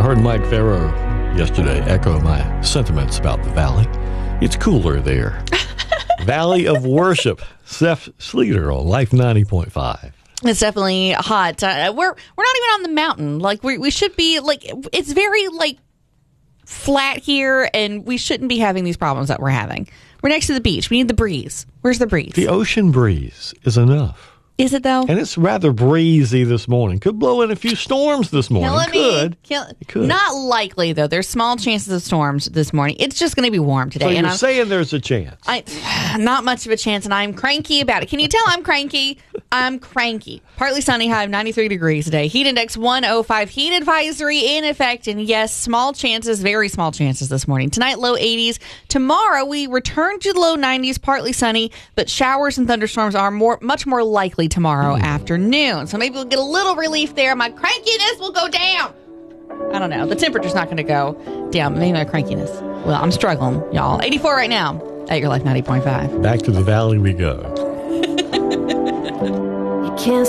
heard Mike Farrow yesterday echo my sentiments about the Valley. It's cooler there. Valley of Worship. Seth Sleater on Life 90.5. It's definitely hot. We're not even on the mountain. Like we should be. Like it's very flat here, and we shouldn't be having these problems that we're having. We're next to the beach. We need the breeze. Where's the breeze? The ocean breeze is enough. Is it though? And it's rather breezy this morning. Could blow in a few storms this morning. It could. Not likely though. There's small chances of storms this morning. It's just going to be warm today. So you're saying there's a chance? Not much of a chance, and I'm cranky about it. Can you tell I'm cranky? I'm cranky. Partly sunny, high of 93 degrees today. Heat index 105. Heat advisory in effect, and yes, small chances, very small chances this morning. Tonight, low 80s. Tomorrow, we return to the low 90s, partly sunny, but showers and thunderstorms are much more likely tomorrow afternoon. So maybe we'll get a little relief there. My crankiness will go down. I don't know. The temperature's not going to go down. Maybe my crankiness. Well, I'm struggling, y'all. 84 right now at Your Life 90.5. Back to the Valley we go.